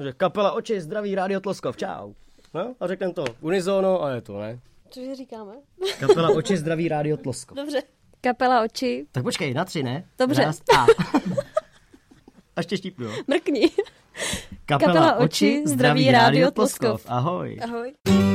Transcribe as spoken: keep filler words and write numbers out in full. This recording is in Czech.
Že kapela Oči, zdraví, Rádio Tloskov, čau. No, a řekneme to unizono a je to, ne? Cože říkáme? Kapela Oči, zdraví, Rádio Tloskov. Dobře. Kapela Oči. Tak počkej, na tři, ne? Dobře. Raz, a. A ještě štípnu, jo? Mrkni. Kapela, Kapela Oči, zdraví, Rádio Tloskov. Ahoj. Ahoj.